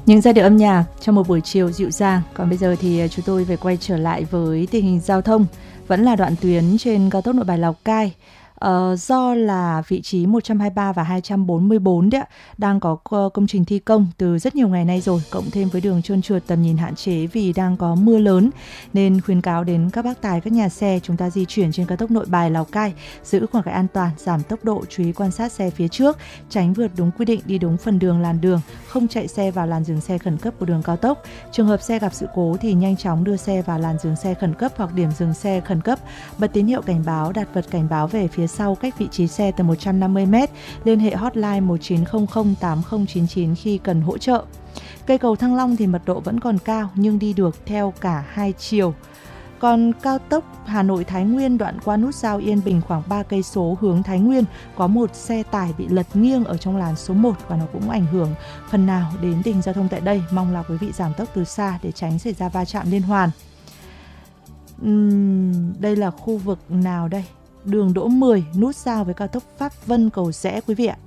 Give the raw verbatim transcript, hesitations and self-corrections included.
Những giai điệu âm nhạc trong một buổi chiều dịu dàng. Còn bây giờ thì chúng tôi phải quay trở lại với tình hình giao thông. Vẫn là đoạn tuyến trên cao tốc Nội Bài Lào Cai. Ờ, do là vị trí một trăm hai mươi ba và hai trăm bốn mươi bốn đấy, đang có công trình thi công từ rất nhiều ngày nay rồi, cộng thêm với đường trơn trượt, tầm nhìn hạn chế vì đang có mưa lớn, nên khuyến cáo đến các bác tài, các nhà xe chúng ta di chuyển trên cao tốc Nội Bài Lào Cai giữ khoảng cách an toàn, giảm tốc độ, chú ý quan sát xe phía trước, tránh vượt đúng quy định, đi đúng phần đường làn đường, không chạy xe vào làn dừng xe khẩn cấp của đường cao tốc. Trường hợp xe gặp sự cố thì nhanh chóng đưa xe vào làn dừng xe khẩn cấp hoặc điểm dừng xe khẩn cấp, bật tín hiệu cảnh báo, đặt vật cảnh báo về phía sau cách vị trí xe từ một trăm năm mươi mét, liên hệ hotline một chín không không tám không chín chín khi cần hỗ trợ. Cây cầu Thăng Long thì mật độ vẫn còn cao nhưng đi được theo cả hai chiều. Còn cao tốc Hà Nội Thái Nguyên đoạn qua nút giao Yên Bình khoảng ba cây số hướng Thái Nguyên có một xe tải bị lật nghiêng ở trong làn số một và nó cũng ảnh hưởng phần nào đến tình hình giao thông tại đây. Mong là quý vị giảm tốc từ xa để tránh xảy ra va chạm liên hoàn. Uhm, đây là khu vực nào đây? Đường Đỗ mười, nút giao với cao tốc Pháp Vân Cầu Giẽ quý vị ạ.